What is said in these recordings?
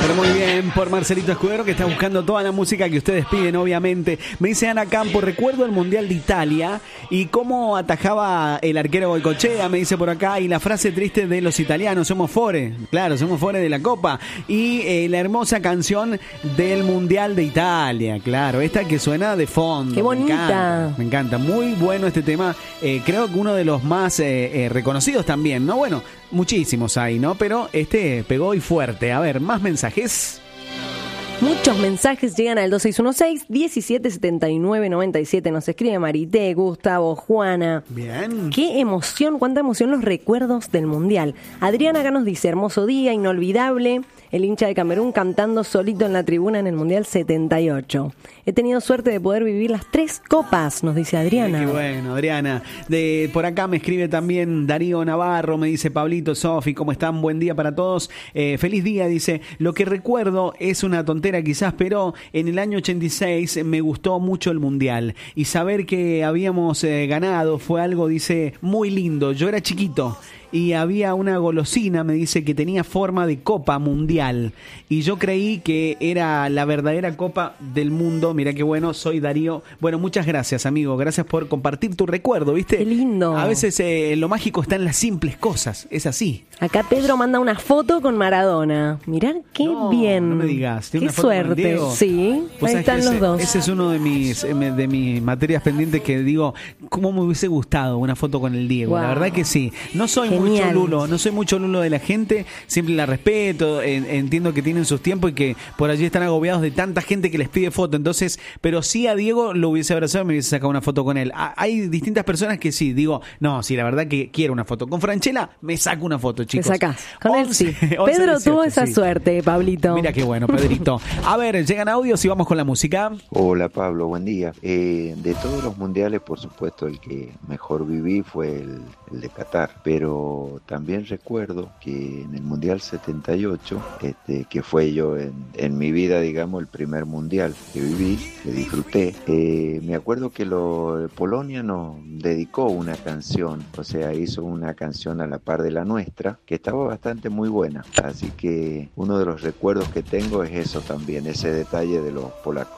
Pero muy bien, por Marcelito Escudero, que está buscando toda la música que ustedes piden, obviamente. Me dice Ana Campo, recuerdo el Mundial de Italia y cómo atajaba el arquero Goicoechea, me dice por acá, y la frase triste de los italianos, somos fuori, claro, somos fuori de la Copa. Y la hermosa canción del Mundial de Italia, claro, esta que suena de fondo. ¡Qué bonita! Me encanta, muy bueno este tema. Creo que uno de los más reconocidos también, ¿no? Bueno, muchísimos hay, ¿no? Pero este pegó y fuerte. A ver, más mensajes. Muchos mensajes llegan al 2616-177997. Nos escribe Marité, Gustavo, Juana. Bien. Qué emoción, cuánta emoción los recuerdos del Mundial. Adriana acá nos dice, hermoso día, inolvidable. El hincha de Camerún cantando solito en la tribuna en el Mundial 78. He tenido suerte de poder vivir las 3 copas, nos dice Adriana. Qué bueno, Adriana. Por acá me escribe también Darío Navarro, me dice Pablito, Sofi, ¿cómo están? Buen día para todos. Feliz día, dice. Lo que recuerdo es una tontera quizás, pero en el año 86 me gustó mucho el Mundial. Y saber que habíamos ganado fue algo, dice, muy lindo. Yo era chiquito. Y había una golosina, me dice, que tenía forma de copa mundial. Y yo creí que era la verdadera copa del mundo. Mirá qué bueno, soy Darío. Bueno, muchas gracias, amigo. Gracias por compartir tu recuerdo, ¿viste? Qué lindo. A veces lo mágico está en las simples cosas. Es así. Acá Pedro manda una foto con Maradona. Mirá qué bien. No me digas. Qué una foto con suerte. Diego. Sí, ahí están los dos. Ese es uno de mis materias pendientes que digo, ¿cómo me hubiese gustado una foto con el Diego? Wow. La verdad que sí. No soy Genial. mucho lulo, no soy mucho lulo de la gente, siempre la respeto, entiendo que tienen sus tiempos y que por allí están agobiados de tanta gente que les pide foto, entonces, pero sí a Diego lo hubiese abrazado y me hubiese sacado una foto con él. Hay distintas personas que sí, digo, no, sí, la verdad que quiero una foto. Con Franchella me saco una foto, chicos. Te sacás, con él sí. 11, Pedro 18, tuvo esa sí. suerte, Pablito. Mira qué bueno, Pedrito. A ver, llegan audios y vamos con la música. Hola Pablo, buen día. De todos los mundiales, por supuesto, el que mejor viví fue el de Qatar, pero también recuerdo que en el Mundial 78, que fue yo en mi vida, digamos, el primer mundial que viví, que disfruté, me acuerdo que Polonia nos dedicó una canción, o sea, hizo una canción a la par de la nuestra, que estaba bastante muy buena, así que uno de los recuerdos que tengo es eso también, ese detalle de los polacos.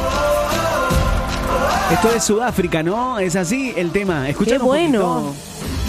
Esto es Sudáfrica, ¿no? Es así el tema. Escuchad Qué un bueno. poquito.